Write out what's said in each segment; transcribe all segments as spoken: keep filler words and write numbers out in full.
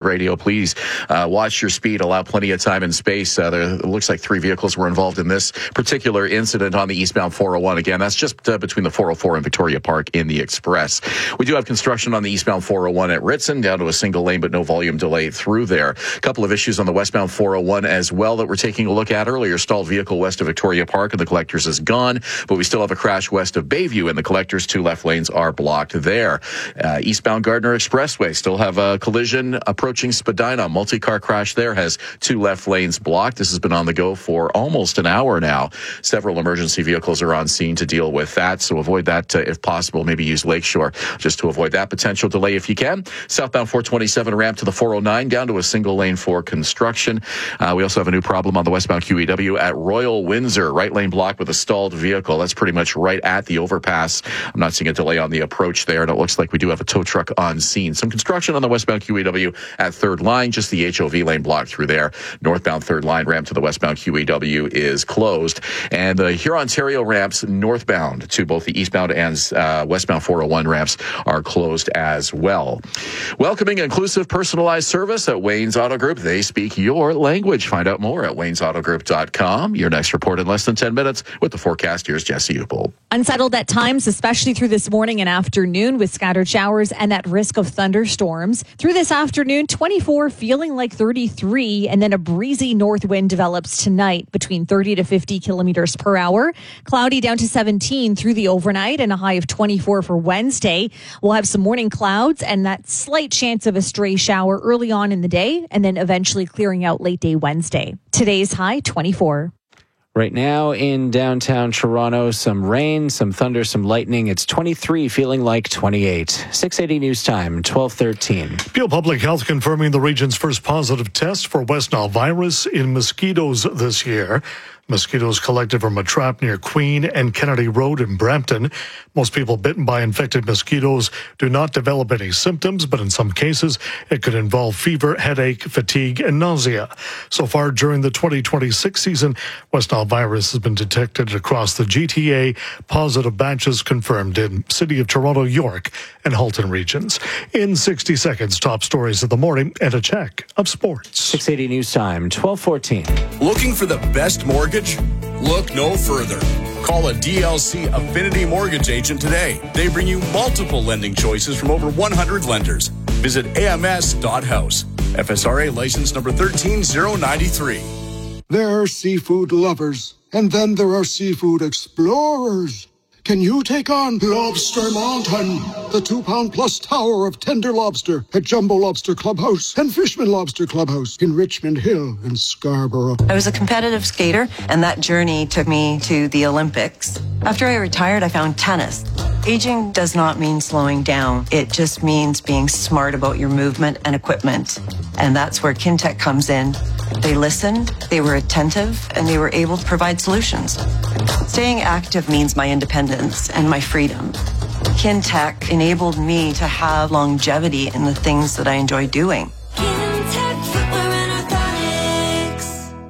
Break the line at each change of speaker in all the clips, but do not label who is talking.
Radio. Please uh, watch your speed, allow plenty of time and space. Uh, there it looks like three vehicles were involved in this particular incident on the eastbound four oh one. Again, that's just uh, between the four oh four and Victoria Park in the Express. We do have construction on the eastbound four oh one at Ritson, down to a single lane, but no volume delay through there. A couple of issues on the westbound four oh one as well that we're taking a look at earlier. Stalled vehicle west of Victoria Park and the Collectors is gone, but we still have a crash west of Bayview and the Collectors. Two left lanes are blocked there. Uh, eastbound Gardner Expressway still have a collision approaching Spadina. Multi-car crash there has two left lanes blocked. This has been on the go for almost an hour now. Several emergency vehicles are on scene to deal with that, so avoid that uh, if possible. Maybe use Lakeshore just to avoid that potential delay if you can. Southbound four twenty-seven ramp to the four oh nine, down to a single lane for construction. Uh, we also have a new problem on the westbound Q E W at Royal Windsor. Right lane blocked with a stalled vehicle. That's pretty much right at the overpass. I'm not seeing a delay on the approach there, and it looks like we do have a tow truck on scene. Some construction on the westbound Q E W at third line, just the H O V lane blocked through there. Northbound third line ramp to the westbound Q E W is closed. And the Huron-Ontario ramps northbound to both the eastbound and uh, westbound four oh one ramps are closed as well. Welcoming, inclusive, personalized service at Wayne's Auto Group. They speak your language. Find out more at waynes auto group dot com. Your next report in less than ten minutes with the forecast. Here's Jesse Upel.
Unsettled at times, especially through this morning and afternoon with scattered showers and that risk of thunderstorms. Through this afternoon, twenty-four feeling like thirty-three, and then a breezy north wind develops tonight between thirty to fifty kilometers per hour. Cloudy down to seventeen through the overnight and a high of twenty-four for Wednesday. We'll have some morning clouds and that slight chance of a stray shower early on in the day and then eventually clearing out late day Wednesday. Today's high, twenty-four.
Right now in downtown Toronto, some rain, some thunder, some lightning. It's twenty-three, feeling like twenty-eight. six eighty News Time, twelve thirteen.
Peel Public Health confirming the region's first positive test for West Nile virus in mosquitoes this year. Mosquitoes collected from a trap near Queen and Kennedy Road in Brampton. Most people bitten by infected mosquitoes do not develop any symptoms, but in some cases, it could involve fever, headache, fatigue, and nausea. So far during the twenty twenty-six season, West Nile virus has been detected across the G T A. Positive batches confirmed in City of Toronto, York, and Halton regions. In sixty seconds, top stories of the morning and a check of sports.
six eighty News Time, twelve fourteen.
Looking for the best mortgage? Look no further. Call a D L C Affinity Mortgage agent today. They bring you multiple lending choices from over one hundred lenders. Visit A M S dot house. F S R A license number one three zero nine three.
There are seafood lovers, and then there are seafood explorers. Can you take on Lobster Mountain, the two-pound plus tower of tender lobster at Jumbo Lobster Clubhouse and Fishman Lobster Clubhouse in Richmond Hill and Scarborough?
I was a competitive skater, and that journey took me to the Olympics. After I retired, I found tennis. Aging does not mean slowing down. It just means being smart about your movement and equipment. And that's where Kintec comes in. They listened, they were attentive, and they were able to provide solutions. Staying active means my independence and my freedom. Kintec enabled me to have longevity in the things that I enjoy doing.
Kintec Footwear and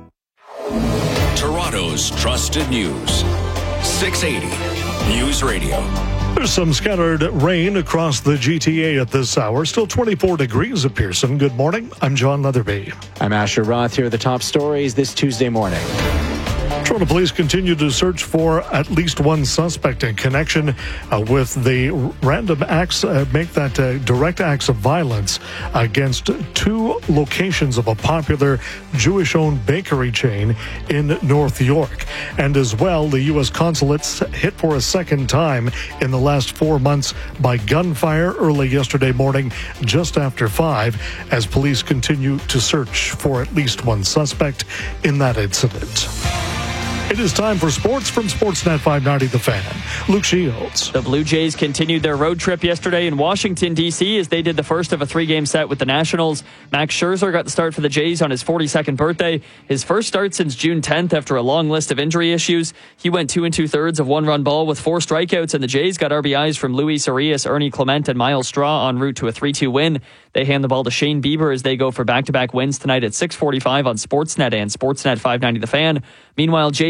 Orthotics.
Toronto's trusted news. six eighty News Radio.
There's some scattered rain across the G T A at this hour. Still twenty-four degrees at Pearson. Good morning. I'm John Leatherby.
I'm Asher Roth. Here are the top stories this Tuesday morning.
Toronto police continue to search for at least one suspect in connection uh, with the random acts, uh, make that uh, direct acts of violence against two locations of a popular Jewish-owned bakery chain in North York. And as well, the U S consulate's hit for a second time in the last four months by gunfire early yesterday morning, just after five, as police continue to search for at least one suspect in that incident. It is time for sports from Sportsnet five ninety The Fan. Luke Shields.
The Blue Jays continued their road trip yesterday in Washington, D C as they did the first of a three-game set with the Nationals. Max Scherzer got the start for the Jays on his forty-second birthday. His first start since June tenth after a long list of injury issues. He went two and two-thirds of one-run ball with four strikeouts, and the Jays got R B Is from Luis Arias, Ernie Clement, and Miles Straw en route to a three two win. They hand the ball to Shane Bieber as they go for back-to-back wins tonight at six forty-five on Sportsnet and Sportsnet five ninety The Fan. Meanwhile, Jays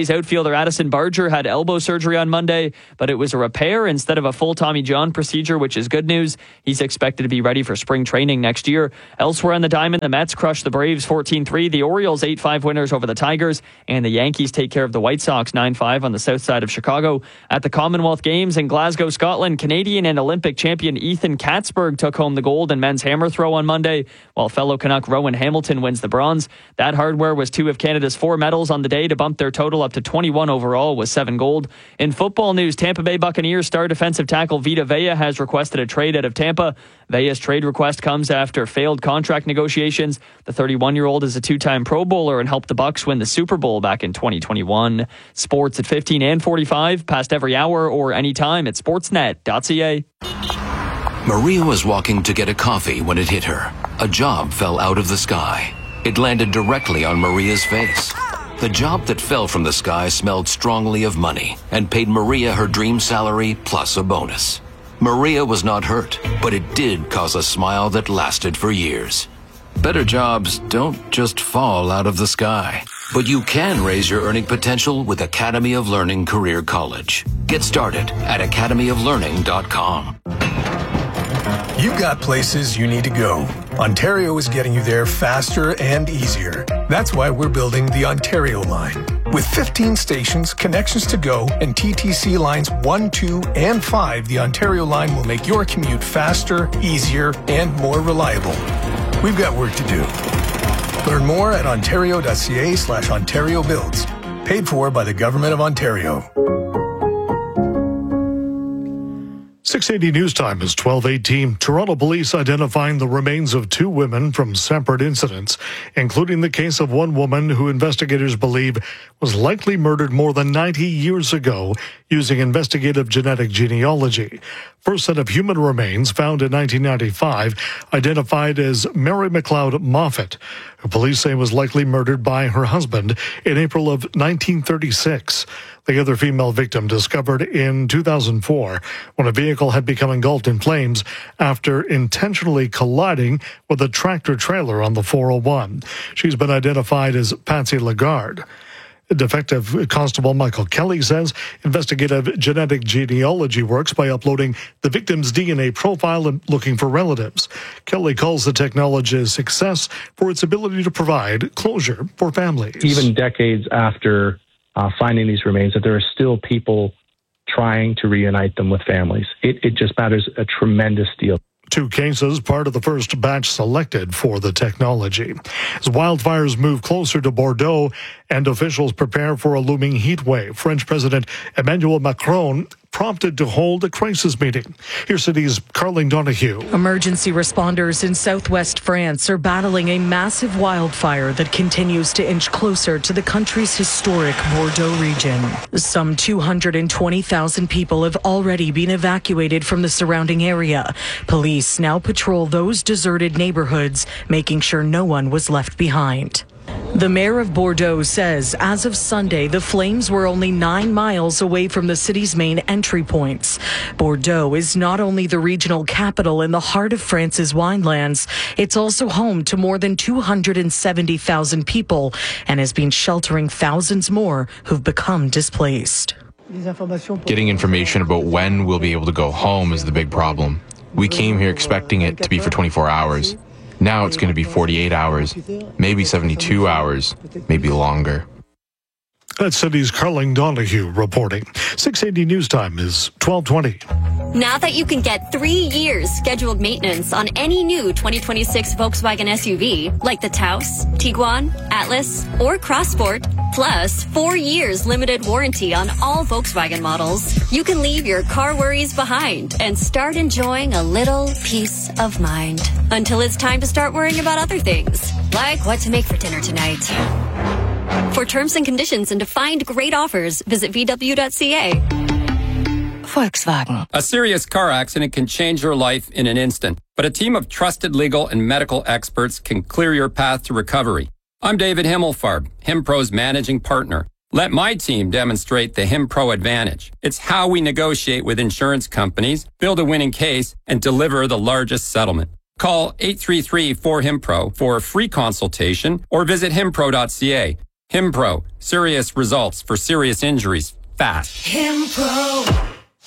Yankees outfielder Addison Barger had elbow surgery on Monday, but it was a repair instead of a full Tommy John procedure, which is good news. He's expected to be ready for spring training next year. Elsewhere on the diamond, the Mets crushed the Braves fourteen three, the Orioles eight five winners over the Tigers, and the Yankees take care of the White Sox nine five on the south side of Chicago. At the Commonwealth Games in Glasgow, Scotland, Canadian and Olympic champion Ethan Katzberg took home the gold in men's hammer throw on Monday, while fellow Canuck Rowan Hamilton wins the bronze. That hardware was two of Canada's four medals on the day to bump their total up to twenty-one overall with seven gold. In football news, Tampa Bay Buccaneers star defensive tackle Vita Vea has requested a trade out of Tampa. Vea's trade request comes after failed contract negotiations. The thirty-one-year-old is a two-time Pro Bowler and helped the Bucs win the Super Bowl back in twenty twenty-one. Sports at fifteen and forty-five, past every hour or anytime at sportsnet dot c a.
Maria was walking to get a coffee when it hit her. A job fell out of the sky. It landed directly on Maria's face. The job that fell from the sky smelled strongly of money and paid Maria her dream salary plus a bonus. Maria was not hurt, but it did cause a smile that lasted for years. Better jobs don't just fall out of the sky, but you can raise your earning potential with Academy of Learning Career College. Get started at academy of learning dot com.
You've got places you need to go. Ontario is getting you there faster and easier. That's why we're building the Ontario line. With fifteen stations, connections to go, and T T C lines one, two, and five, the Ontario line will make your commute faster, easier, and more reliable. We've got work to do. Learn more at ontario dot c a slash Ontario Builds. Paid for by the Government of Ontario.
six eighty News Time is twelve eighteen. Toronto police identifying the remains of two women from separate incidents, including the case of one woman who investigators believe was likely murdered more than ninety years ago using investigative genetic genealogy. First set of human remains found in nineteen ninety-five identified as Mary McLeod Moffat, who police say was likely murdered by her husband in April of nineteen thirty-six. The other female victim discovered in two thousand four when a vehicle had become engulfed in flames after intentionally colliding with a tractor trailer on the four oh one. She's been identified as Patsy Lagarde. Detective Constable Michael Kelly says investigative genetic genealogy works by uploading the victim's D N A profile and looking for relatives. Kelly calls the technology a success for its ability to provide closure for families.
Even decades after uh, finding these remains, that there are still people trying to reunite them with families. It, it just matters a tremendous deal.
Two cases, part of the first batch selected for the technology. As wildfires move closer to Bordeaux and officials prepare for a looming heat wave, French President Emmanuel Macron prompted to hold a crisis meeting. Here's City's Carling Donahue.
Emergency responders in southwest France are battling a massive wildfire that continues to inch closer to the country's historic Bordeaux region. Some two hundred twenty thousand people have already been evacuated from the surrounding area. Police now patrol those deserted neighborhoods, making sure no one was left behind. The mayor of Bordeaux says as of Sunday, the flames were only nine miles away from the city's main entry points. Bordeaux is not only the regional capital in the heart of France's winelands, it's also home to more than two hundred seventy thousand people and has been sheltering thousands more who've become displaced.
Getting information about when we'll be able to go home is the big problem. We came here expecting it to be for twenty-four hours. Now it's going to be forty-eight hours, maybe seventy-two hours, maybe longer.
That's City's Carling Donahue reporting. six eighty News Time is twelve twenty.
Now that you can get three years scheduled maintenance on any new twenty twenty-six Volkswagen S U V, like the Taos, Tiguan, Atlas, or Crossport, plus four years limited warranty on all Volkswagen models, you can leave your car worries behind and start enjoying a little peace of mind. Until it's time to start worrying about other things, like what to make for dinner tonight. For terms and conditions and to find great offers, visit v w dot c a.
Volkswagen. A serious car accident can change your life in an instant, but a team of trusted legal and medical experts can clear your path to recovery. I'm David Himmelfarb, HimPro's managing partner. Let my team demonstrate the HimPro advantage. It's how we negotiate with insurance companies, build a winning case, and deliver the largest settlement. Call eight three three, four, HimPro for a free consultation or visit himpro dot c a. Himpro, serious results for serious injuries fast.
Himpro.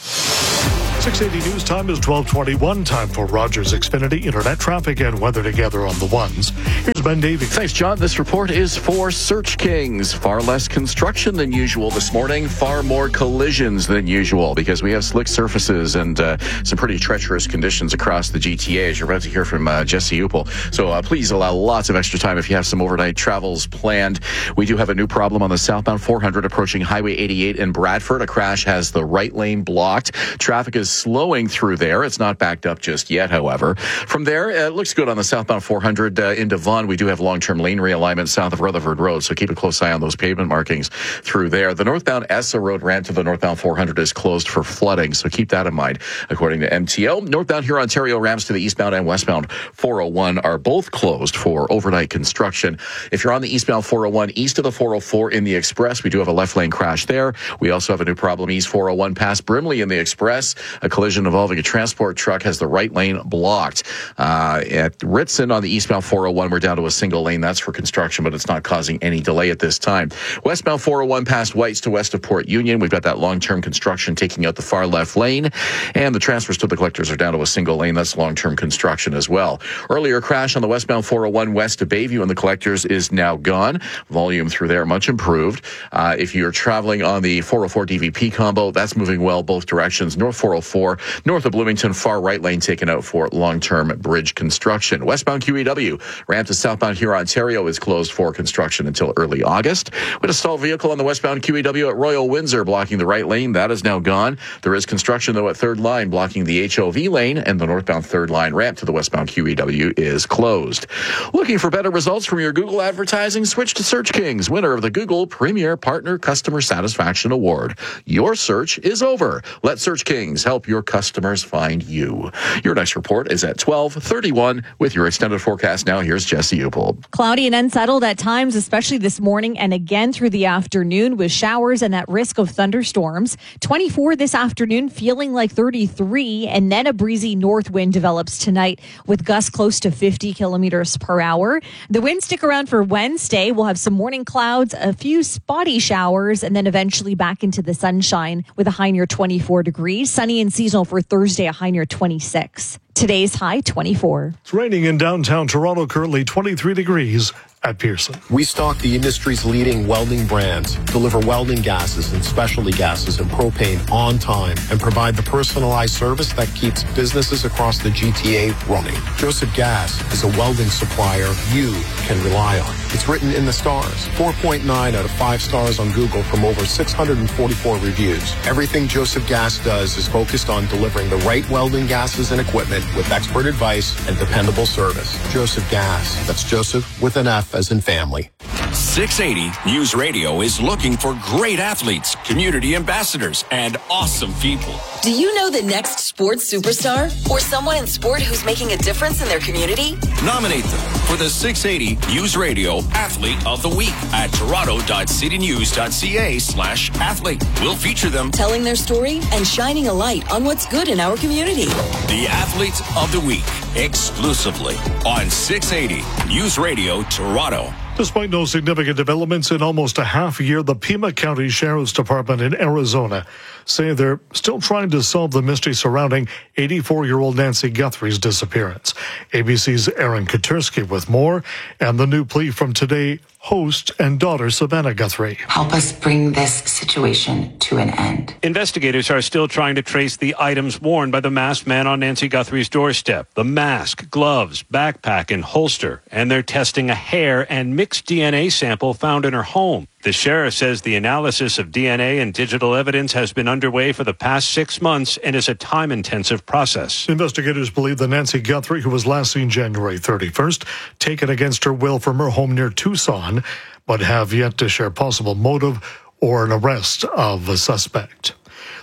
six eighty News Time is twelve twenty-one. Time for Rogers Xfinity Internet traffic and weather together on the ones. Here's Ben Davey.
Thanks, John. This report is for Search Kings. Far less construction than usual this morning. Far more collisions than usual because we have slick surfaces and uh, some pretty treacherous conditions across the G T A, as you're about to hear from uh, Jesse Upel. So uh, please allow lots of extra time if you have some overnight travels planned. We do have a new problem on the southbound four hundred approaching Highway eighty-eight in Bradford. A crash has the right lane blocked. Traffic is slowing through there. It's not backed up just yet, however. From there, uh, it looks good on the southbound four hundred uh, into Vaughan. We do have long-term lane realignment south of Rutherford Road, so keep a close eye on those pavement markings through there. The northbound Essa Road ramp to the northbound four hundred is closed for flooding, so keep that in mind, according to M T L. Northbound Huron Ontario ramps to the eastbound and westbound four oh one are both closed for overnight construction. If you're on the eastbound four oh one east of the four oh four in the Express, we do have a left lane crash there. We also have a new problem east four oh one past Brimley in the Express. A collision involving a transport truck has the right lane blocked. Uh, at Ritson on the eastbound four oh one, we're down to a single lane. That's for construction, but it's not causing any delay at this time. Westbound four oh one past Whites to west of Port Union. We've got that long-term construction taking out the far left lane, and the transfers to the collectors are down to a single lane. That's long-term construction as well. Earlier crash on the westbound four oh one west to Bayview and the collectors is now gone. Volume through there much improved. Uh, if you're traveling on the four oh four D V P combo, that's moving well both directions. North four oh four, north of Bloomington, far right lane taken out for long-term bridge construction. Westbound Q E W, ramp to southbound Huron, Ontario is closed for construction until early August. With a stalled vehicle on the westbound Q E W at Royal Windsor blocking the right lane, that is now gone. There is construction, though, at Third Line blocking the H O V lane, and the northbound Third Line ramp to the westbound Q E W is closed. Looking for better results from your Google advertising? Switch to Search Kings, winner of the Google Premier Partner Customer Satisfaction Award. Your search is over. Let Search Kings help your customers find you. Your next report is at twelve thirty-one. With your extended forecast now, here's Jesse Upel.
Cloudy and unsettled at times, especially this morning and again through the afternoon with showers and that risk of thunderstorms. twenty-four this afternoon, feeling like thirty-three, and then a breezy north wind develops tonight with gusts close to fifty kilometers per hour. The winds stick around for Wednesday. We'll have some morning clouds, a few spotty showers, and then eventually back into the sunshine with a high near twenty-four degrees. Sunny and seasonal for Thursday, a high near twenty-six. Today's high, twenty-four.
It's raining in downtown Toronto, currently twenty-three degrees at Pearson.
We stock the industry's leading welding brands, deliver welding gases and specialty gases and propane on time, and provide the personalized service that keeps businesses across the G T A running. Joseph Gas is a welding supplier you can rely on. It's written in the stars. four point nine out of five stars on Google from over six hundred forty-four reviews. Everything Joseph Gas does is focused on delivering the right welding gases and equipment with expert advice and dependable service. Joseph Gas. That's Joseph with an F as in family.
six eighty News Radio is looking for great athletes, community ambassadors, and awesome people.
Do you know the next sports superstar or someone in sport who's making a difference in their community?
Nominate them for the six eighty News Radio Athlete of the Week at toronto.citynews.ca slash athlete. We'll feature them
telling their story and shining a light on what's good in our community.
The Athlete of the Week, exclusively on six eighty News Radio Toronto.
Despite no significant developments in almost a half year, the Pima County Sheriff's Department in Arizona say they're still trying to solve the mystery surrounding eighty-four-year-old Nancy Guthrie's disappearance. A B C's Aaron Katursky with more, and the new plea from Today host and daughter Savannah Guthrie.
Help us bring this situation to an end.
Investigators are still trying to trace the items worn by the masked man on Nancy Guthrie's doorstep. The mask, gloves, backpack, and holster. And they're testing a hair and mixed D N A sample found in her home. The sheriff says the analysis of D N A and digital evidence has been underway for the past six months and is a time-intensive process.
Investigators believe that Nancy Guthrie, who was last seen January thirty-first, taken against her will from her home near Tucson, but have yet to share possible motive or an arrest of a suspect.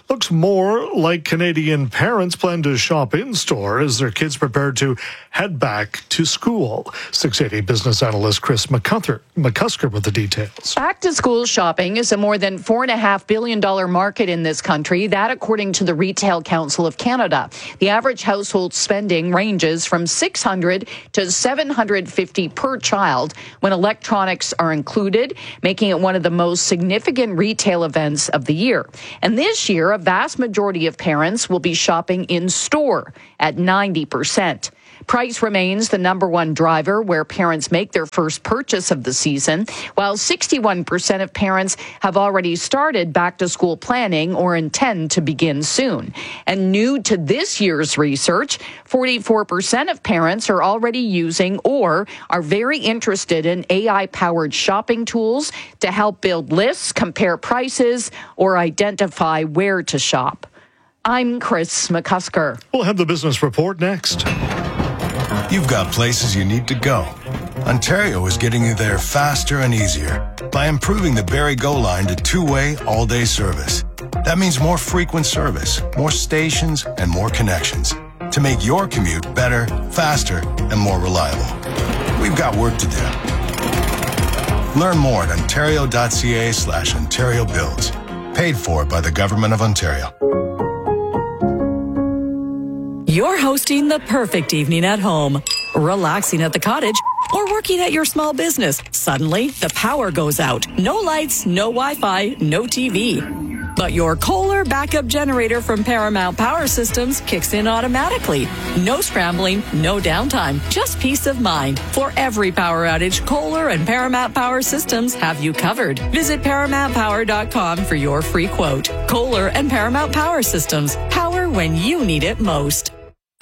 looks more like Canadian parents plan to shop in-store as their kids prepare to head back to school. six eighty business analyst Chris McCusker, McCusker with the details.
Back-to-school shopping is a more than four point five billion dollars market in this country, that according to the Retail Council of Canada. The average household spending ranges from six hundred to seven hundred fifty per child when electronics are included, making it one of the most significant retail events of the year. And this year, a vast majority of parents will be shopping in-store at ninety percent. Price remains the number one driver where parents make their first purchase of the season, while sixty-one percent of parents have already started back-to-school planning or intend to begin soon. And new to this year's research, forty-four percent of parents are already using or are very interested in A I-powered shopping tools to help build lists, compare prices, or identify where to shop. I'm Chris McCusker.
We'll have the business report next.
You've got places you need to go. Ontario is getting you there faster and easier by improving the Barrie Go line to two-way all-day service. That means more frequent service, more stations, and more connections to make your commute better, faster, and more reliable. We've got work to do. Learn more at ontario.ca slash Ontario Builds. Paid for by the Government of Ontario.
You're hosting the perfect evening at home, relaxing at the cottage, or working at your small business. Suddenly, the power goes out. No lights, no Wi-Fi, no T V. But your Kohler backup generator from Paramount Power Systems kicks in automatically. No scrambling, no downtime, just peace of mind. For every power outage, Kohler and Paramount Power Systems have you covered. Visit paramount power dot com for your free quote. Kohler and Paramount Power Systems. Power when you need it most.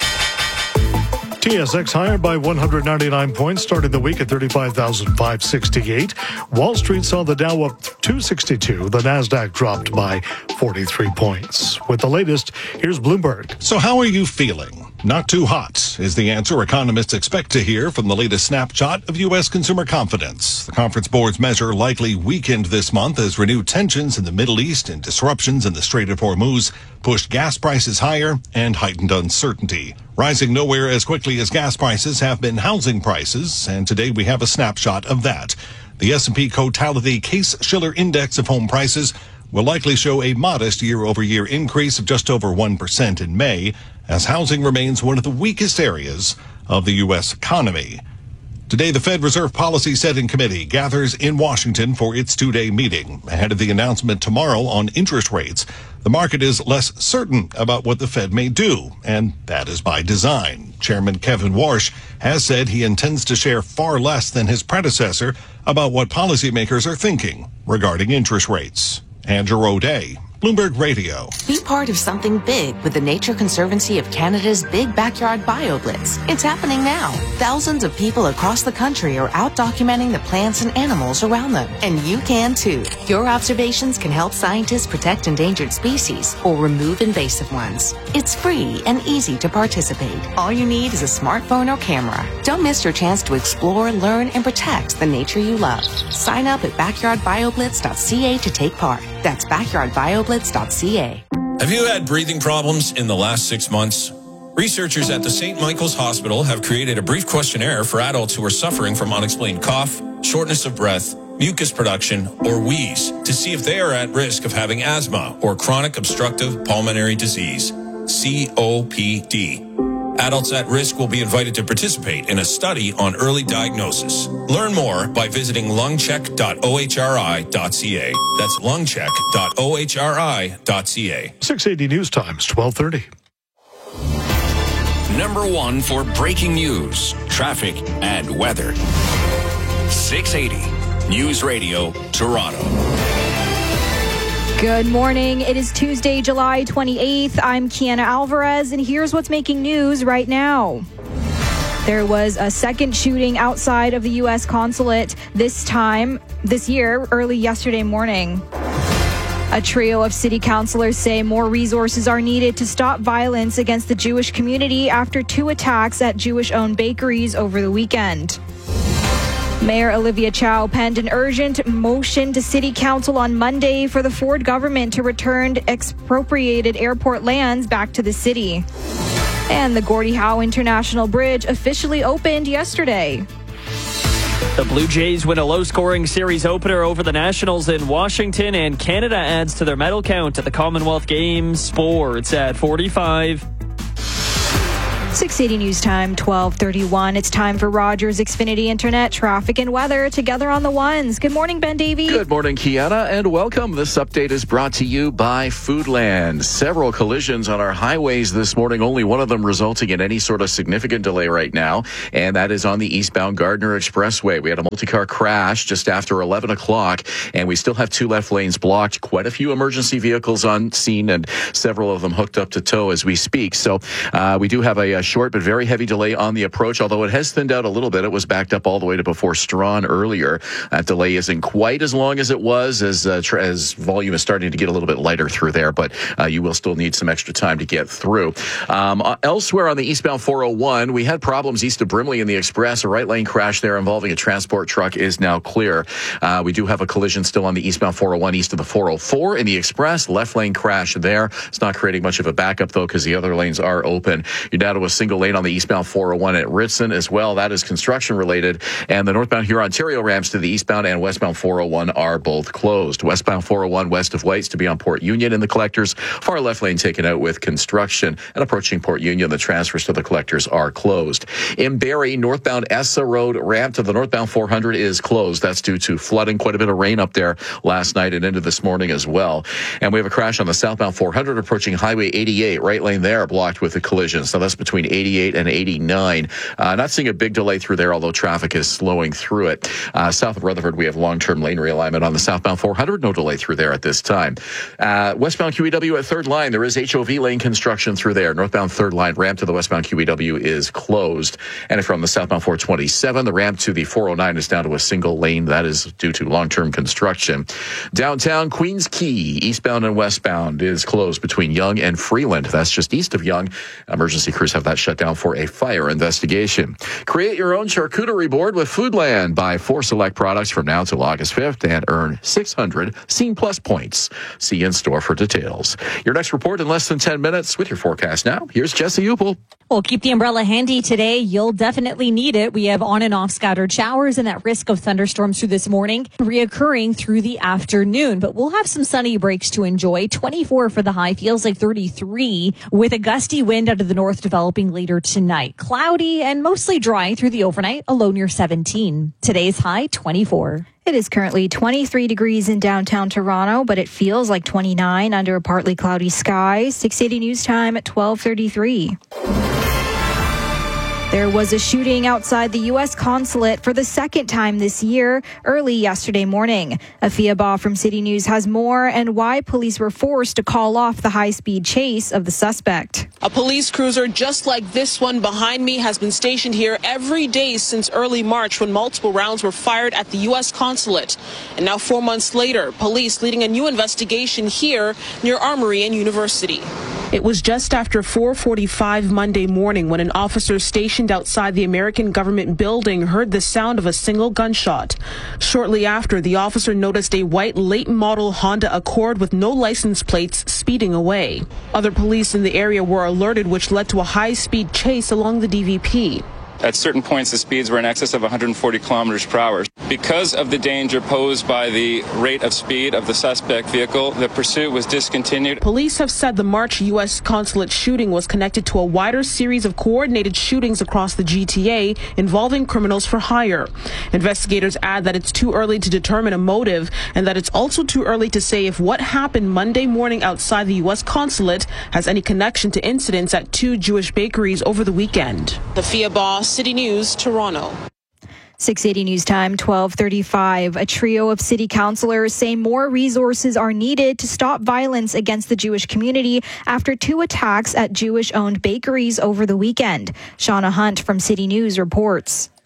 T S X higher by one hundred ninety-nine points, starting the week at thirty-five thousand five hundred sixty-eight. Wall Street saw the Dow up two sixty-two. The Nasdaq dropped by forty-three points. With the latest, here's Bloomberg.
So how are you feeling? Not too hot is the answer economists expect to hear from the latest snapshot of U S consumer confidence. The conference board's measure likely weakened this month as renewed tensions in the Middle East and disruptions in the Strait of Hormuz pushed gas prices higher and heightened uncertainty. Rising nowhere as quickly as gas prices have been housing prices, and today we have a snapshot of that. The S and P Cotality Case-Shiller Index of home prices will likely show a modest year-over-year increase of just over one percent in May, as housing remains one of the weakest areas of the U S economy. Today, the Fed Reserve Policy Setting Committee gathers in Washington for its two-day meeting. Ahead of the announcement tomorrow on interest rates, the market is less certain about what the Fed may do, and that is by design. Chairman Kevin Warsh has said he intends to share far less than his predecessor about what policymakers are thinking regarding interest rates. Andrew O'Day, Bloomberg Radio.
Be part of something big with the Nature Conservancy of Canada's Big Backyard BioBlitz. It's happening now. Thousands of people across the country are out documenting the plants and animals around them. And you can too. Your observations can help scientists protect endangered species or remove invasive ones. It's free and easy to participate. All you need is a smartphone or camera. Don't miss your chance to explore, learn, and protect the nature you love. Sign up at backyard bioblitz dot c a to take part. That's backyard bioblitz dot c a.
Have you had breathing problems in the last six months? Researchers at the Saint Michael's Hospital have created a brief questionnaire for adults who are suffering from unexplained cough, shortness of breath, mucus production, or wheeze to see if they are at risk of having asthma or chronic obstructive pulmonary disease, C O P D. Adults at risk will be invited to participate in a study on early diagnosis. Learn more by visiting lungcheck dot o h r i dot c a. That's lungcheck dot o h r i dot c a.
six eighty News Times, twelve thirty.
Number one for breaking news, traffic, and weather. six eighty News Radio, Toronto.
Good morning. It is Tuesday, July twenty-eighth. I'm Kiana Alvarez, and here's what's making news right now. There was a second shooting outside of the U S consulate this time, this year, early yesterday morning. A trio of city councilors say more resources are needed to stop violence against the Jewish community after two attacks at Jewish-owned bakeries over the weekend.
Mayor Olivia Chow penned an urgent motion to City Council on Monday for the Ford government to return expropriated airport lands back to the city. And the Gordie Howe International Bridge officially opened yesterday.
The Blue Jays win a low-scoring series opener over the Nationals in Washington, and Canada adds to their medal count at the Commonwealth Games. Sports at forty-five.
six eighty News Time, twelve thirty-one. It's time for Rogers Xfinity Internet traffic and weather together on the ones. Good morning, Ben Davey.
Good morning, Kiana, and welcome. This update is brought to you by Foodland. Several collisions on our highways this morning, only one of them resulting in any sort of significant delay right now, and that is on the eastbound Gardner Expressway. We had a multi-car crash just after eleven o'clock, and we still have two left lanes blocked. Quite a few emergency vehicles on scene, and several of them hooked up to tow as we speak. So uh, we do have a, a short but very heavy delay on the approach, although it has thinned out a little bit. It was backed up all the way to before Strawn earlier. That delay isn't quite as long as it was as uh, tra- as volume is starting to get a little bit lighter through there, but uh, you will still need some extra time to get through. Um, uh, elsewhere on the eastbound four oh one, we had problems east of Brimley in the Express. A right lane crash there involving a transport truck is now clear. Uh, we do have a collision still on the eastbound four oh one east of the four oh four in the Express. Left lane crash there. It's not creating much of a backup, though, because the other lanes are open. You're down to a single lane on the eastbound four oh one at Ritson as well. That is construction related. And the northbound Huron-Ontario ramps to the eastbound and westbound four oh one are both closed. Westbound four oh one west of Whites to be on Port Union in the collectors. Far left lane taken out with construction. And approaching Port Union, the transfers to the collectors are closed. In Barrie, northbound Essa Road ramp to the northbound four hundred is closed. That's due to flooding. Quite a bit of rain up there last night and into this morning as well. And we have a crash on the southbound four hundred approaching Highway eighty-eight. Right lane there blocked with the collision. So that's between eighty-eight and eighty-nine. Uh, not seeing a big delay through there, although traffic is slowing through it. Uh, south of Rutherford, we have long-term lane realignment on the southbound four hundred. No delay through there at this time. Uh, westbound Q E W at third line, there is H O V lane construction through there. Northbound third line ramp to the westbound Q E W is closed. And from the southbound four twenty-seven, the ramp to the four oh nine is down to a single lane. That is due to long-term construction. Downtown Queens Quay, eastbound and westbound, is closed between Yonge and Freeland. That's just east of Yonge. Emergency crews have that shut down for a fire investigation. Create your own charcuterie board with Foodland. Buy four select products from now till August fifth and earn six hundred Scene Plus points. See in store for details. Your next report in less than ten minutes with your forecast now. Here's Jesse Upel.
Well, keep the umbrella handy today. You'll definitely need it. We have on and off scattered showers and that risk of thunderstorms through this morning, reoccurring through the afternoon. But we'll have some sunny breaks to enjoy. twenty-four for the high, feels like thirty-three, with a gusty wind out of the north developing later tonight. Cloudy and mostly dry through the overnight, a low near seventeen. Today's high, twenty-four.
It is currently twenty-three degrees in downtown Toronto, but it feels like twenty-nine under a partly cloudy sky. six eighty News Time at twelve thirty-three. There was a shooting outside the U S consulate for the second time this year, early yesterday morning. Afia Ba from City News has more and why police were forced to call off the high-speed chase of the suspect.
A police cruiser just like this one behind me has been stationed here every day since early March when multiple rounds were fired at the U S consulate. And now four months later, police leading a new investigation here near Armory and University. It was just after four forty-five Monday morning when an officer stationed outside the American government building heard the sound of a single gunshot. Shortly after, the officer noticed a white late model Honda Accord with no license plates speeding away. Other police in the area were alerted, which led to a high-speed chase along the D V P.
At certain points, the speeds were in excess of one hundred forty kilometers per hour. Because of the danger posed by the rate of speed of the suspect vehicle, the pursuit was discontinued.
Police have said the March U S consulate shooting was connected to a wider series of coordinated shootings across the G T A involving criminals for hire. Investigators add that it's too early to determine a motive and that it's also too early to say if what happened Monday morning outside the U S consulate has any connection to incidents at two Jewish bakeries over the weekend. The Afia Ba, City News, Toronto.
six eighty News Time, twelve thirty-five. A trio of city councillors say more resources are needed to stop violence against the Jewish community after two attacks at Jewish-owned bakeries over the weekend. Shauna Hunt from City News reports.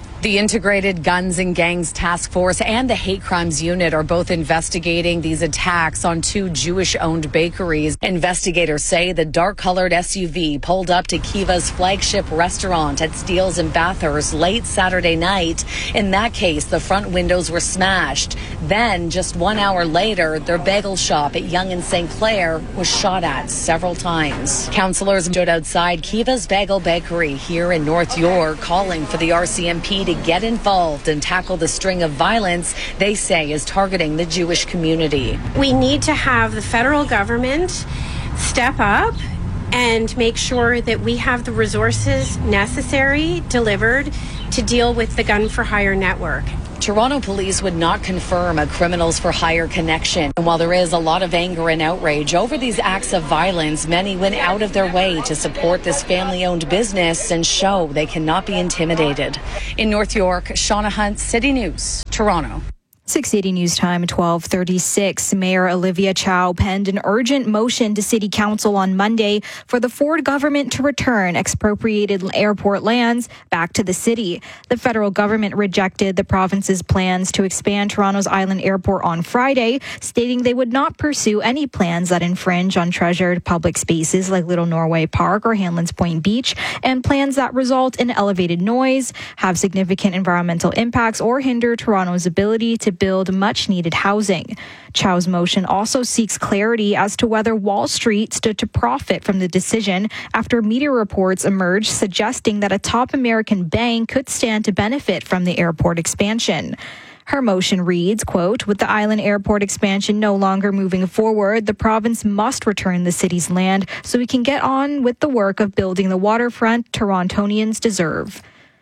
The Integrated Guns and Gangs Task Force and the Hate Crimes Unit are both investigating these attacks on two Jewish-owned bakeries. Investigators say the dark-colored S U V pulled up to Kiva's flagship restaurant at Steele's in Bathurst late Saturday night. In that case, the front windows were smashed. Then, just one hour later, their bagel shop at Yonge and Saint Clair was shot at several times. Councillors stood outside Kiva's Bagel Bakery here in North York, calling for the R C M P to get involved and tackle the string of violence they say is targeting the Jewish community.
We need to have the federal government step up and make sure that we have the resources necessary delivered to deal with the gun for hire network.
Toronto police would not confirm a criminals for hire connection. And while there is a lot of anger and outrage over these acts of violence, many went out of their way to support this family-owned business and show they cannot be intimidated. In North York, Shauna Hunt, City News, Toronto.
six eighty News Time, twelve thirty-six. Mayor Olivia Chow penned an urgent motion to City Council on Monday for the Ford government to return expropriated airport lands back to the city. The federal government rejected the province's plans to expand Toronto's Island Airport on Friday, stating they would not pursue any plans that infringe on treasured public spaces like Little Norway Park or Hanlan's Point Beach, and plans that result in elevated noise, have significant environmental impacts, or hinder Toronto's ability to build much-needed housing. Chow's motion also seeks clarity as to whether Wall Street stood to profit from the decision after media reports emerged suggesting that a top American bank could stand to benefit from the airport expansion. Her motion reads, quote, with the Island Airport expansion no longer moving forward, the province must return the city's land so we can get on with the work of building the waterfront Torontonians deserve.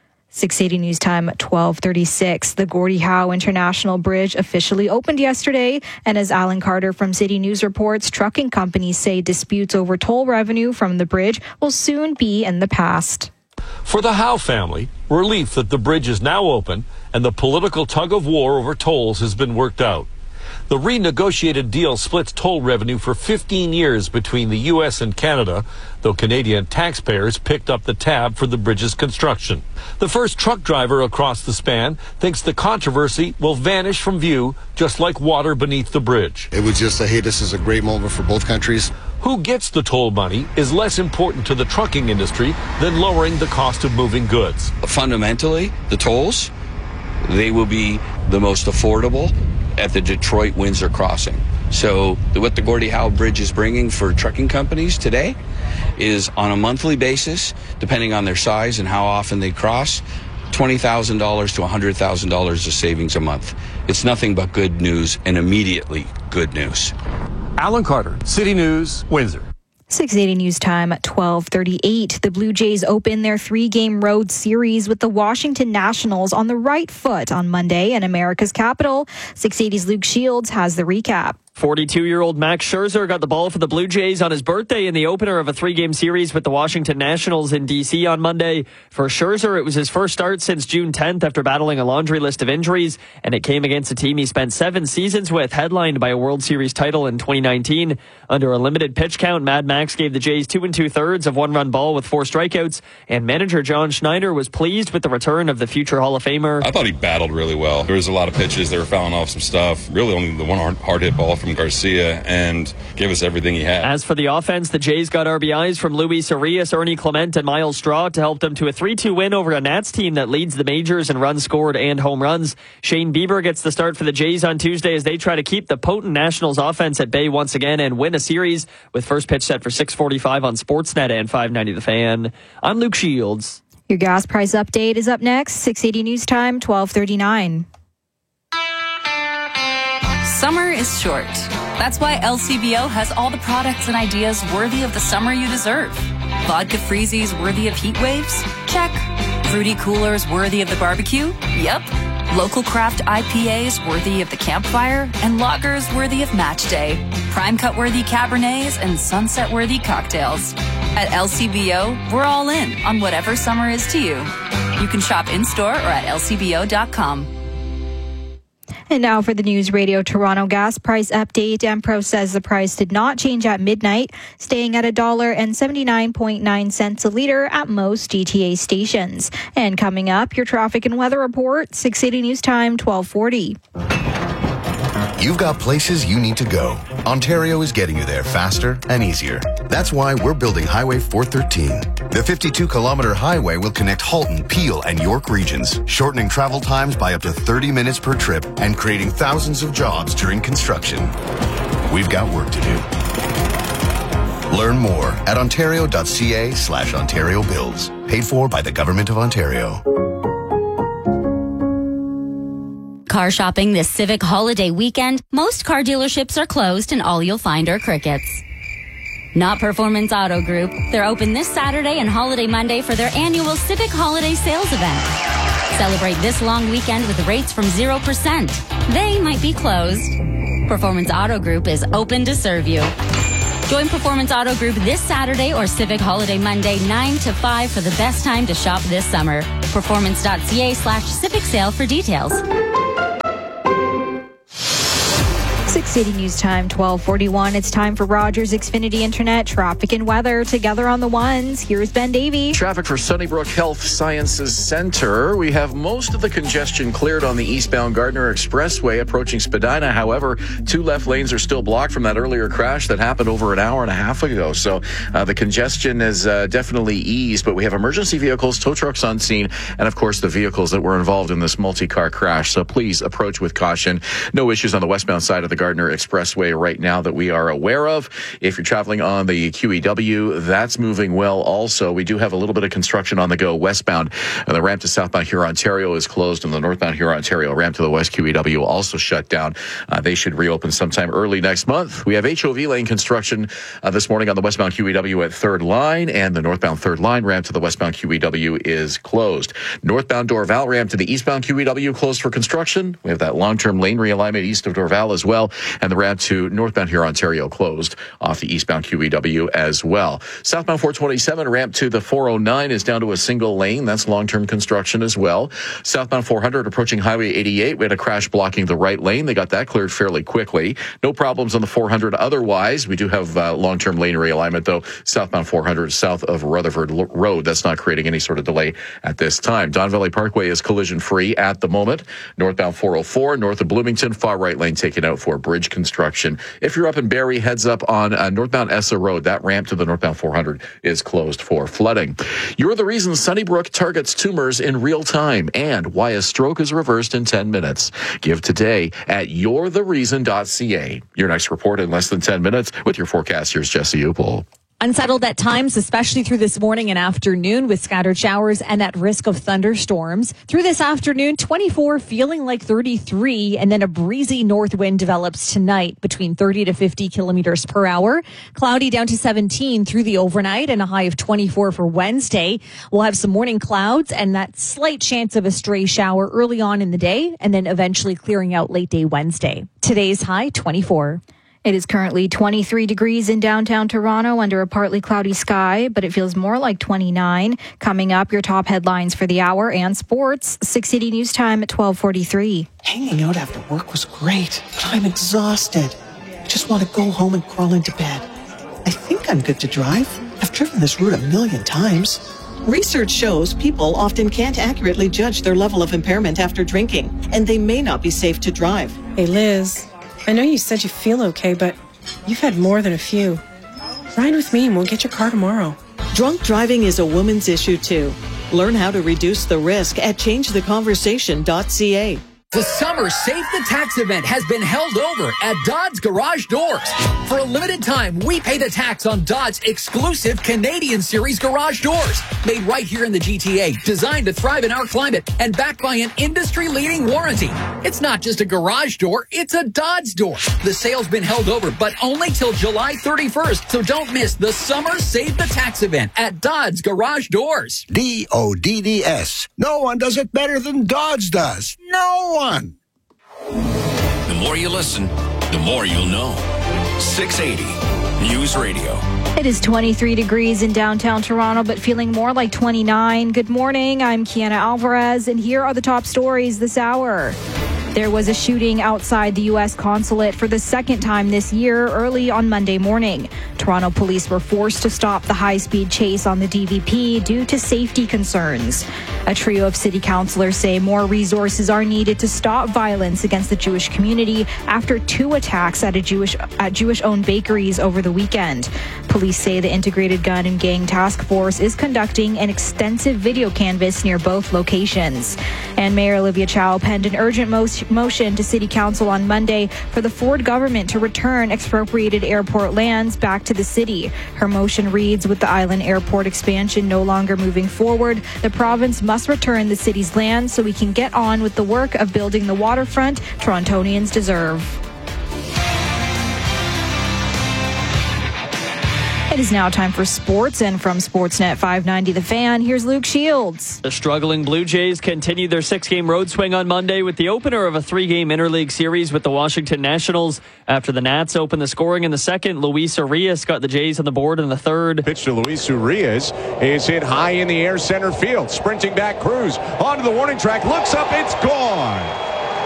six eighty News Time, twelve thirty-six. The Gordie Howe International Bridge officially opened yesterday, and as Alan Carter from City News reports, trucking companies say disputes over toll revenue from the bridge will soon be in the past.
For the Howe family, relief that the bridge is now open and the political tug of war over tolls has been worked out. The renegotiated deal splits toll revenue for fifteen years between the U S and Canada, though Canadian taxpayers picked up the tab for the bridge's construction. The first truck driver across the span thinks the controversy will vanish from view, just like water beneath the bridge.
It was just a, hey, this is a great moment for both countries.
Who gets the toll money is less important to the trucking industry than lowering the cost of moving goods.
Fundamentally, the tolls, they will be the most affordable at the Detroit-Windsor crossing. So what the Gordie Howe Bridge is bringing for trucking companies today is on a monthly basis, depending on their size and how often they cross, twenty thousand dollars to one hundred thousand dollars of savings a month. It's nothing but good news, and immediately good news.
Alan Carter, City News, Windsor.
six eighty News Time, twelve thirty-eight. The Blue Jays open their three-game road series with the Washington Nationals on the right foot on Monday in America's capital. six eighty's Luke Shields has the recap.
forty-two-year-old Max Scherzer got the ball for the Blue Jays on his birthday in the opener of a three-game series with the Washington Nationals in D C on Monday. For Scherzer, it was his first start since June tenth after battling a laundry list of injuries, and it came against a team he spent seven seasons with, headlined by a World Series title in twenty nineteen. Under a limited pitch count, Mad Max gave the Jays two and two-thirds of one-run ball with four strikeouts, and manager John Schneider was pleased with the return of the future Hall of Famer.
I thought he battled really well. There was a lot of pitches. They were fouling off some stuff. Really only the one hard-hit ball from Garcia, and gave us everything he had.
As for the offense, the Jays got R B Is from Luis Arias, Ernie Clement, and Miles Straw to help them to a three two win over a Nats team that leads the majors in runs scored and home runs. Shane Bieber gets the start for the Jays on Tuesday as they try to keep the potent Nationals offense at bay once again and win a series, with first pitch set for six forty-five on Sportsnet and five ninety The Fan. I'm Luke Shields.
Your gas price update is up next. six eighty News Time, twelve thirty-nine.
Summer is short. That's why L C B O has all the products and ideas worthy of the summer you deserve. Vodka freezies worthy of heat waves? Check. Fruity coolers worthy of the barbecue? Yep. Local craft I P As worthy of the campfire? And lagers worthy of match day. Prime cut worthy Cabernets and sunset worthy cocktails. At L C B O, we're all in on whatever summer is to you. You can shop in-store or at L C B O dot com.
And now for the News Radio Toronto gas price update. Empro says the price did not change at midnight, staying at one dollar and seventy-nine point nine cents a litre at most G T A stations. And coming up, your traffic and weather report, six eighty News Time, twelve forty.
You've got places you need to go. Ontario is getting you there faster and easier. That's why we're building Highway four thirteen. The fifty-two kilometer highway will connect Halton, Peel, and York regions, shortening travel times by up to thirty minutes per trip and creating thousands of jobs during construction. We've got work to do. Learn more at ontario.ca slash Ontario Builds. Paid for by the Government of Ontario.
Car shopping this Civic holiday weekend, most car dealerships are closed and all you'll find are crickets. Not Performance Auto Group. They're open this Saturday and Holiday Monday for their annual Civic Holiday Sales event. Celebrate this long weekend with rates from zero percent. They might be closed. Performance Auto Group is open to serve you. Join Performance Auto Group this Saturday or Civic Holiday Monday nine to five for the best time to shop this summer. Performance.ca slash Civic Sale for details.
six eighty News Time, twelve forty-one. It's time for Rogers Xfinity Internet traffic and weather together on the ones. Here's Ben Davey.
Traffic for Sunnybrook Health Sciences Center. We have most of the congestion cleared on the eastbound Gardner Expressway approaching Spadina. However, two left lanes are still blocked from that earlier crash that happened over an hour and a half ago. So uh, the congestion is uh, definitely eased, but we have emergency vehicles, tow trucks on scene, and of course the vehicles that were involved in this multi-car crash. So please approach with caution. No issues on the westbound side of the Gardner Expressway right now that we are aware of. If you're traveling on the Q E W, that's moving well also. We do have a little bit of construction on the go westbound. And the ramp to southbound Huron, Ontario is closed, and the northbound Huron, Ontario ramp to the west Q E W also shut down. Uh, they should reopen sometime early next month. We have H O V lane construction uh, this morning on the westbound Q E W at third line, and the northbound third line ramp to the westbound Q E W is closed. Northbound Dorval ramp to the eastbound Q E W closed for construction. We have that long-term lane realignment east of Dorval as well, and the ramp to northbound Huron, Ontario closed off the eastbound Q E W as well. Southbound four twenty-seven ramp to the four oh nine is down to a single lane. That's long-term construction as well. Southbound four hundred approaching Highway eighty-eight. We had a crash blocking the right lane. They got that cleared fairly quickly. No problems on the four hundred otherwise. We do have uh, long-term lane realignment, though, southbound four hundred south of Rutherford Road. That's not creating any sort of delay at this time. Don Valley Parkway is collision-free at the moment. Northbound four oh four, north of Bloomington, far right lane taken out for bridge construction. If you're up in Barrie, heads up on uh, northbound Essa Road. That ramp to the northbound four hundred is closed for flooding. You're the reason Sunnybrook targets tumors in real time and why a stroke is reversed in ten minutes. Give today at you're the reason dot c a. Your next report in less than ten minutes with your forecast. Here's Jesse Upol.
Unsettled at times, especially through this morning and afternoon with scattered showers and that risk of thunderstorms. Through this afternoon, twenty-four feeling like thirty-three, and then a breezy north wind develops tonight between thirty to fifty kilometers per hour. Cloudy down to seventeen through the overnight and a high of twenty-four for Wednesday. We'll have some morning clouds and that slight chance of a stray shower early on in the day and then eventually clearing out late day Wednesday. Today's high, twenty-four.
It is currently twenty-three degrees in downtown Toronto under a partly cloudy sky, but it feels more like twenty-nine. Coming up, your top headlines for the hour and sports. six eighty News Time at twelve forty-three.
Hanging out after work was great, but I'm exhausted. I just want to go home and crawl into bed. I think I'm good to drive. I've driven this route a million times. Research shows people often can't accurately judge their level of impairment after drinking, and they may not be safe to drive.
Hey, Liz. I know you said you feel okay, but you've had more than a few. Ride with me and we'll get your car tomorrow.
Drunk driving is a woman's issue too. Learn how to reduce the risk at change the conversation dot c a.
The summer Save the Tax event has been held over at Dodds Garage Doors. For a limited time, we pay the tax on Dodds' exclusive Canadian Series garage doors. Made right here in the G T A, designed to thrive in our climate, and backed by an industry-leading warranty. It's not just a garage door, it's a Dodds door. The sale's been held over, but only till July thirty-first, so don't miss the summer Save the Tax event at Dodds Garage Doors.
D O D D S. No one does it better than Dodds does. No one.
The more you listen, the more you'll know. six eighty News Radio.
It is twenty-three degrees in downtown Toronto, but feeling more like twenty-nine. Good morning. I'm Kiana Alvarez, and here are the top stories this hour. There was a shooting outside the U S consulate for the second time this year early on Monday morning. Toronto police were forced to stop the high-speed chase on the D V P due to safety concerns. A trio of city councillors say more resources are needed to stop violence against the Jewish community after two attacks at a Jewish at Jewish-owned bakeries over the weekend. Police say the Integrated Gun and Gang Task Force is conducting an extensive video canvass near both locations. And Mayor Olivia Chow penned an urgent mo- motion to City Council on Monday for the Ford government to return expropriated airport lands back to the city. Her motion reads, with the island airport expansion no longer moving forward, the province must return the city's land so we can get on with the work of building the waterfront Torontonians deserve. It is now time for sports, and from Sportsnet five ninety The Fan, here's Luke Shields.
The struggling Blue Jays continued their six-game road swing on Monday with the opener of a three-game interleague series with the Washington Nationals. After the Nats opened the scoring in the second, Luis Urias got the Jays on the board in the third.
Pitch to Luis Urias is hit high in the air center field. Sprinting back, Cruz onto the warning track, looks up, it's gone.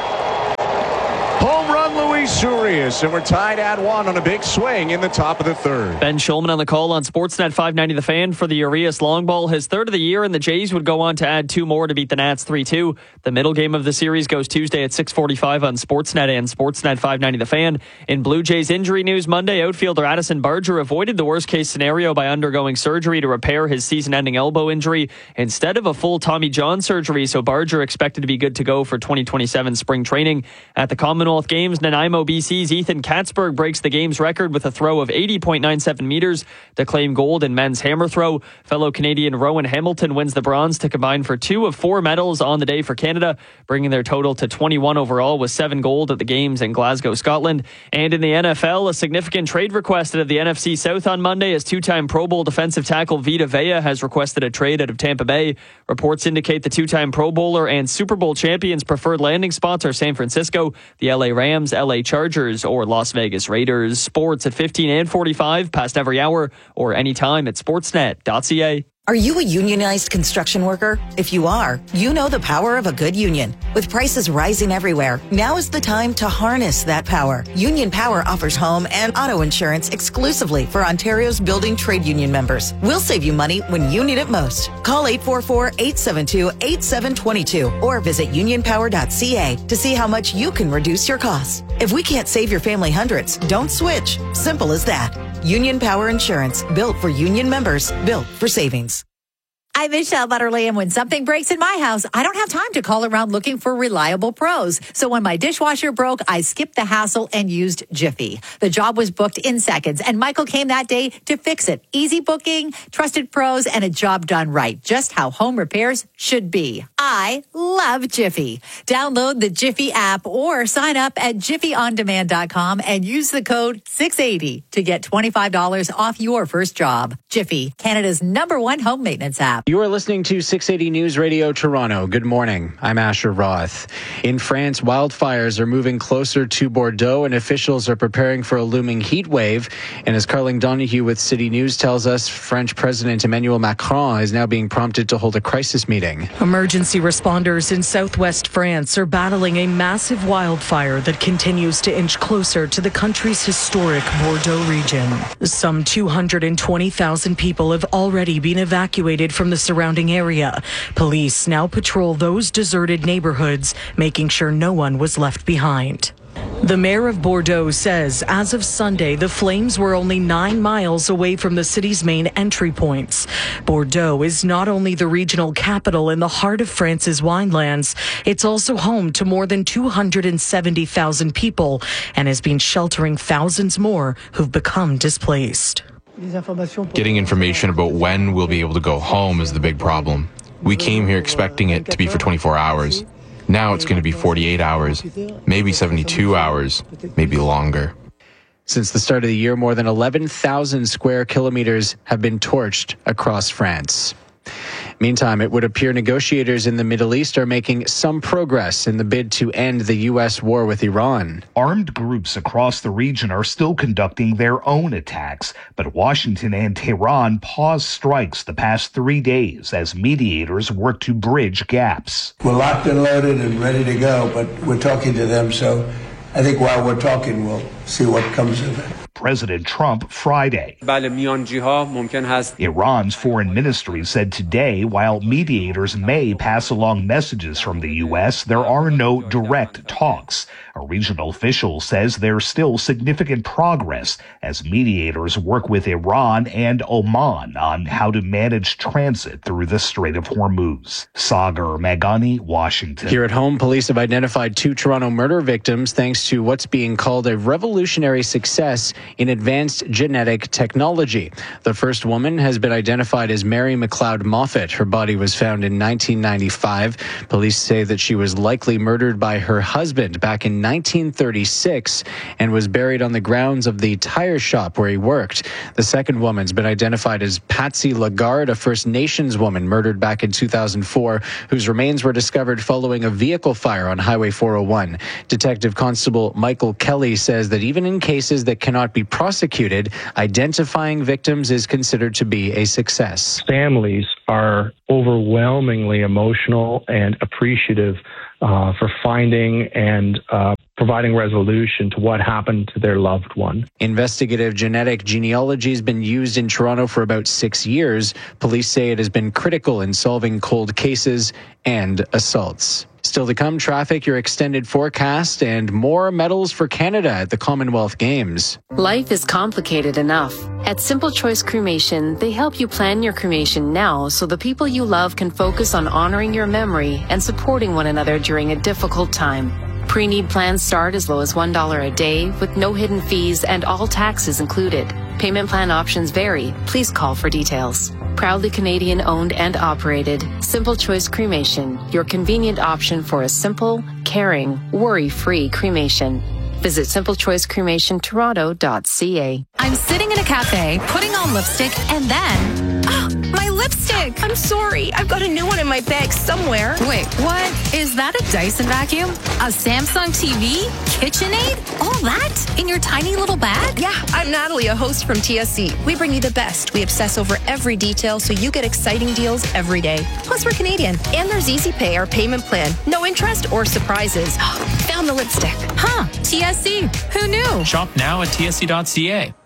Home run, Luis Urias, and we're tied at one on a big swing in the top of the third.
Ben Shulman on the call on Sportsnet five ninety The Fan for the Urias long ball, his third of the year, and the Jays would go on to add two more to beat the Nats three two. The middle game of the series goes Tuesday at six forty-five on Sportsnet and Sportsnet five ninety The Fan. In Blue Jays injury news Monday, outfielder Addison Barger avoided the worst-case scenario by undergoing surgery to repair his season-ending elbow injury instead of a full Tommy John surgery, so Barger expected to be good to go for twenty twenty-seven spring training. At the Commonwealth Games, Nanaimo, B C's Ethan Katzberg breaks the game's record with a throw of eighty point nine seven meters to claim gold in men's hammer throw. Fellow Canadian Rowan Hamilton wins the bronze to combine for two of four medals on the day for Canada, bringing their total to twenty-one overall with seven gold at the games in Glasgow, Scotland. And in the N F L, a significant trade request out of the N F C South on Monday as two-time Pro Bowl defensive tackle Vita Vea has requested a trade out of Tampa Bay. Reports indicate the two-time Pro Bowler and Super Bowl champions' preferred landing spots are San Francisco, the L A Rams, L A Chargers, or Las Vegas Raiders. Sports at fifteen and forty-five, past every hour, or anytime at sportsnet dot c a.
Are you a unionized construction worker? If you are, you know the power of a good union. With prices rising everywhere, now is the time to harness that power. Union Power offers home and auto insurance exclusively for Ontario's building trade union members. We'll save you money when you need it most. Call eight four four, eight seven two, eight seven two two or visit union power dot c a to see how much you can reduce your costs. If we can't save your family hundreds, don't switch. Simple as that. Union Power Insurance, built for union members, built for savings.
I'm Michelle Butterly, and when something breaks in my house, I don't have time to call around looking for reliable pros. So when my dishwasher broke, I skipped the hassle and used Jiffy. The job was booked in seconds, and Michael came that day to fix it. Easy booking, trusted pros, and a job done right. Just how home repairs should be. I love Jiffy. Download the Jiffy app or sign up at jiffy on demand dot com and use the code six eighty to get twenty-five dollars off your first job. Jiffy, Canada's number one home maintenance app.
You are listening to six eighty News Radio Toronto. Good morning. I'm Asher Roth. In France, wildfires are moving closer to Bordeaux, and officials are preparing for a looming heat wave. And as Carling Donahue with City News tells us, French President Emmanuel Macron is now being prompted to hold a crisis meeting.
Emergency responders in southwest France are battling a massive wildfire that continues to inch closer to the country's historic Bordeaux region. Some two hundred twenty thousand people have already been evacuated from the surrounding area. Police now patrol those deserted neighborhoods, making sure no one was left behind. The mayor of Bordeaux says as of Sunday, the flames were only nine miles away from the city's main entry points. Bordeaux is not only the regional capital in the heart of France's winelands, it's also home to more than two hundred seventy thousand people and has been sheltering thousands more who've become displaced.
Getting information about when we'll be able to go home is the big problem. We came here expecting it to be for twenty-four hours. Now it's going to be forty-eight hours, maybe seventy-two hours, maybe longer.
Since the start of the year, more than eleven thousand square kilometers have been torched across France. Meantime, it would appear negotiators in the Middle East are making some progress in the bid to end the U S war with Iran.
Armed groups across the region are still conducting their own attacks, but Washington and Tehran paused strikes the past three days as mediators work to bridge gaps.
We're locked and loaded and ready to go, but we're talking to them, so I think while we're talking, we'll see what comes of it.
President Trump Friday. Iran's foreign ministry said today, while mediators may pass along messages from the U S, there are no direct talks. A regional official says there's still significant progress as mediators work with Iran and Oman on how to manage transit through the Strait of Hormuz. Sagar Meghani, Washington.
Here at home, police have identified two Toronto murder victims thanks to what's being called a revolutionary success in advanced genetic technology. The first woman has been identified as Mary McLeod Moffat. Her body was found in nineteen ninety-five. Police say that she was likely murdered by her husband back in nineteen thirty-six and was buried on the grounds of the tire shop where he worked. The second woman's been identified as Patsy Lagarde, a First Nations woman murdered back in two thousand four, whose remains were discovered following a vehicle fire on Highway four oh one. Detective Constable Michael Kelly says that even in cases that cannot be prosecuted, identifying victims is considered to be a success.
Families are overwhelmingly emotional and appreciative uh, for finding and uh, providing resolution to what happened to their loved one.
Investigative genetic genealogy has been used in Toronto for about six years. Police say it has been critical in solving cold cases and assaults. Still to come, traffic, your extended forecast, and more medals for Canada at the Commonwealth Games.
Life is complicated enough. At Simple Choice Cremation, they help you plan your cremation now so the people you love can focus on honoring your memory and supporting one another during a difficult time. Pre-need plans start as low as one dollar a day with no hidden fees and all taxes included. Payment plan options vary. Please call for details. Proudly Canadian owned and operated, Simple Choice Cremation, your convenient option for a simple, caring, worry-free cremation. Visit simple choice cremation toronto dot c a.
I'm sitting in a cafe, putting on lipstick, and then... Oh, my lipstick! I'm sorry. I've got a new one in my bag somewhere. Wait, what? Is that a Dyson vacuum? A Samsung T V? KitchenAid? All that? In your tiny little bag?
Yeah, I'm Natalie, a host from T S C. We bring you the best. We obsess over every detail so you get exciting deals every day. Plus, we're Canadian. And there's Easy Pay, our payment plan. No interest or surprises. Found the lipstick.
Huh, T S C. Who knew?
Shop now at T S C dot c a.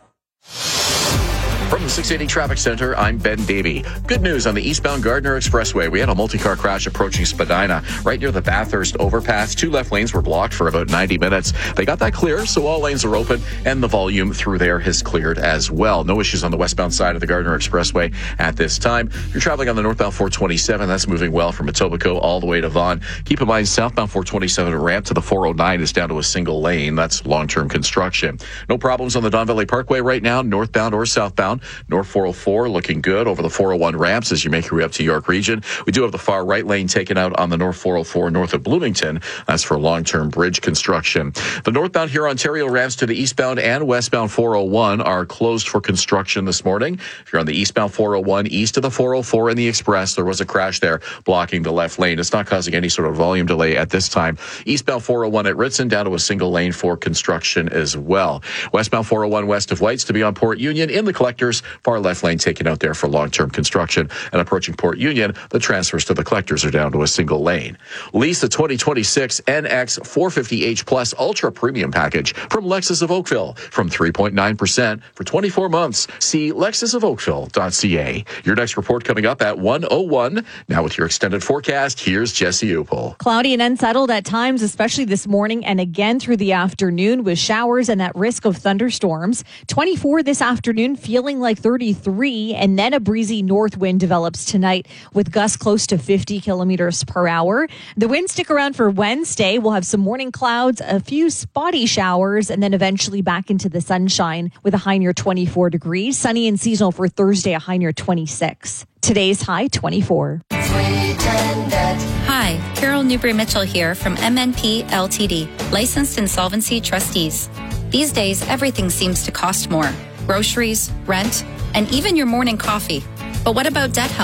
From the six eighty Traffic Center, I'm Ben Davey. Good news on the eastbound Gardner Expressway. We had a multi-car crash approaching Spadina right near the Bathurst overpass. Two left lanes were blocked for about ninety minutes. They got that clear, so all lanes are open, and the volume through there has cleared as well. No issues on the westbound side of the Gardner Expressway at this time. If you're traveling on the northbound four twenty-seven, that's moving well from Etobicoke all the way to Vaughan. Keep in mind, southbound four twenty-seven ramp to the four oh nine is down to a single lane. That's long-term construction. No problems on the Don Valley Parkway right now, northbound or southbound. North four oh four looking good over the four oh one ramps as you make your way up to York Region. We do have the far right lane taken out on the North four oh four north of Bloomington. That's for long-term bridge construction. The northbound here Ontario ramps to the eastbound and westbound four oh one are closed for construction this morning. If you're on the eastbound four oh one east of the four oh four in the Express, there was a crash there blocking the left lane. It's not causing any sort of volume delay at this time. Eastbound four oh one at Ritson down to a single lane for construction as well. Westbound four oh one west of Whites to be on Port Union in the collectors. Far left lane taken out there for long-term construction. And approaching Port Union, the transfers to the collectors are down to a single lane. Lease the twenty twenty-six N X four fifty H Plus Ultra Premium Package from Lexus of Oakville from three point nine percent for twenty-four months. See lexus of oakville dot c a. Your next report coming up at one oh one. Now with your extended forecast, here's Jesse Upel.
Cloudy and unsettled at times, especially this morning and again through the afternoon with showers and that risk of thunderstorms. twenty-four this afternoon, feeling like thirty-three, and then a breezy north wind develops tonight with gusts close to fifty kilometers per hour. The winds stick around for Wednesday. We'll have some morning clouds, a few spotty showers, and then eventually back into the sunshine with a high near twenty-four degrees. Sunny and seasonal for Thursday, a high near twenty-six. Today's high, twenty-four.
Hi, Carol Newbury-Mitchell here from M N P L T D, licensed insolvency trustees. These days, everything seems to cost more. Groceries, rent, and even your morning coffee. But what about debt help?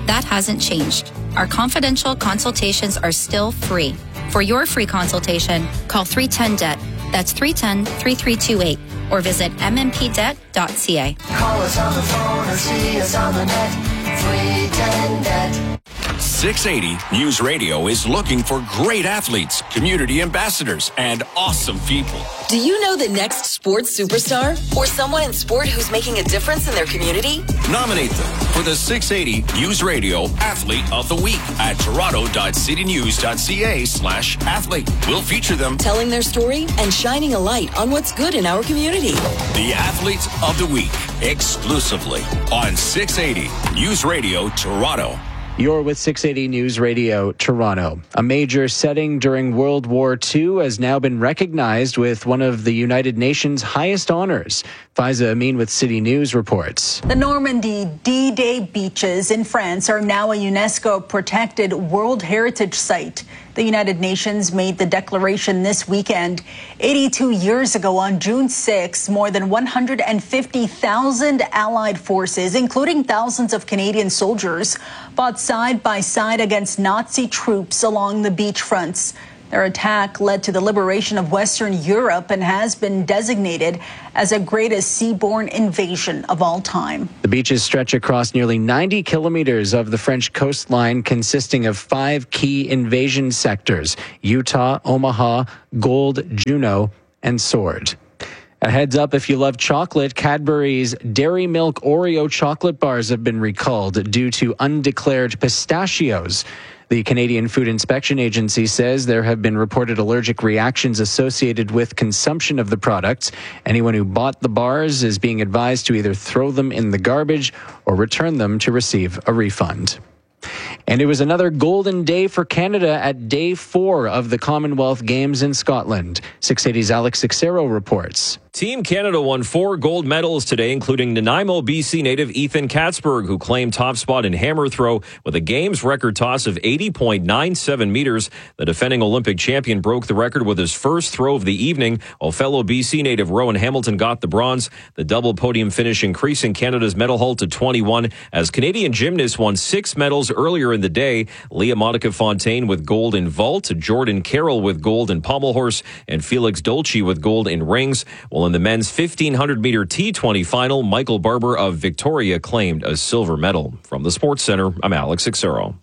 That hasn't changed. Our confidential consultations are still free. For your free consultation, call three one zero D E B T. That's three one zero, three three two eight or visit m m p debt dot c a.
Call us on the phone or see us on the net. three one zero D E B T.
six eighty News Radio is looking for great athletes, community ambassadors, and awesome people.
Do you know the next sports superstar or someone in sport who's making a difference in their community?
Nominate them for the six eighty News Radio Athlete of the Week at toronto dot city news dot c a slash athlete. We'll feature them
telling their story and shining a light on what's good in our community.
The Athlete of the Week, exclusively on six eighty News Radio Toronto.
You're with six eighty News Radio Toronto. A major setting during World War Two has now been recognized with one of the United Nations' highest honors. Faiza Amin with City News reports.
The Normandy D-Day beaches in France are now a UNESCO protected World Heritage Site. The United Nations made the declaration this weekend. eighty-two years ago, on June sixth, more than one hundred fifty thousand Allied forces, including thousands of Canadian soldiers, fought side by side against Nazi troops along the beach fronts. Their attack led to the liberation of Western Europe and has been designated as the greatest seaborne invasion of all time.
The beaches stretch across nearly ninety kilometers of the French coastline, consisting of five key invasion sectors: Utah, Omaha, Gold, Juno, and Sword. A heads up, if you love chocolate, Cadbury's Dairy Milk Oreo chocolate bars have been recalled due to undeclared pistachios. The Canadian Food Inspection Agency says there have been reported allergic reactions associated with consumption of the products. Anyone who bought the bars is being advised to either throw them in the garbage or return them to receive a refund. And it was another golden day for Canada at day four of the Commonwealth Games in Scotland. six eighty's Alex Sixero reports.
Team Canada won four gold medals today, including Nanaimo, B C native Ethan Katzberg, who claimed top spot in hammer throw with a games record toss of eighty point nine seven meters. The defending Olympic champion broke the record with his first throw of the evening, while fellow B C native Rowan Hamilton got the bronze. The double podium finish increasing Canada's medal haul to twenty-one, as Canadian gymnasts won six medals earlier in the day. Leah Monica Fontaine with gold in vault, Jordan Carroll with gold in pommel horse, and Felix Dolce with gold in rings. While in the men's fifteen hundred meter T twenty final, Michael Barber of Victoria claimed a silver medal. From the Sports Center, I'm Alex Sixero.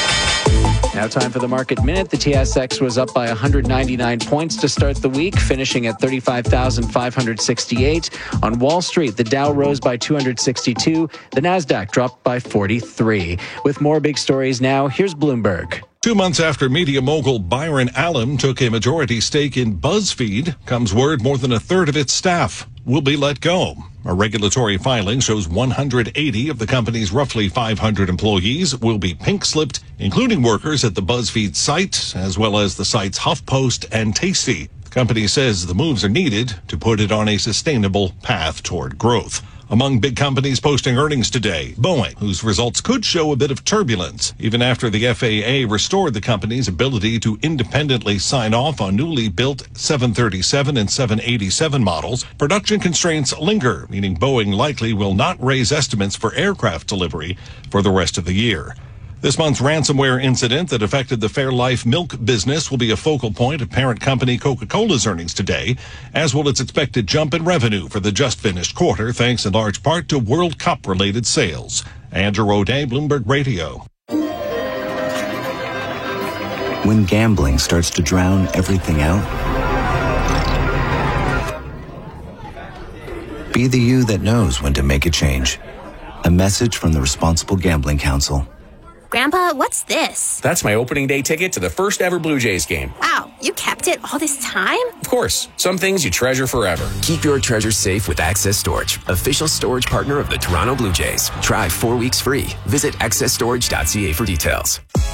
Now time for the Market Minute. The T S X was up by one hundred ninety-nine points to start the week, finishing at thirty-five thousand five hundred sixty-eight. On Wall Street, the Dow rose by two hundred sixty-two. The Nasdaq dropped by forty-three. With more big stories now, here's Bloomberg.
Two months after media mogul Byron Allen took a majority stake in BuzzFeed, comes word more than a third of its staff will be let go. A regulatory filing shows one hundred eighty of the company's roughly five hundred employees will be pink-slipped, including workers at the BuzzFeed site, as well as the site's HuffPost and Tasty. The company says the moves are needed to put it on a sustainable path toward growth. Among big companies posting earnings today, Boeing, whose results could show a bit of turbulence, even after the F A A restored the company's ability to independently sign off on newly built seven thirty-seven and seven eighty-seven models. Production constraints linger, meaning Boeing likely will not raise estimates for aircraft delivery for the rest of the year. This month's ransomware incident that affected the Fairlife milk business will be a focal point of parent company Coca-Cola's earnings today, as will its expected jump in revenue for the just finished quarter, thanks in large part to World Cup-related sales. Andrew O'Day, Bloomberg Radio.
When gambling starts to drown everything out, be the you that knows when to make a change. A message from the Responsible Gambling Council.
Grandpa, what's this?
That's my opening day ticket to the first ever Blue Jays game.
Wow, you kept it all this time?
Of course. Some things you treasure forever.
Keep your treasures safe with Access Storage, official storage partner of the Toronto Blue Jays. Try four weeks free. Visit access storage dot c a for details.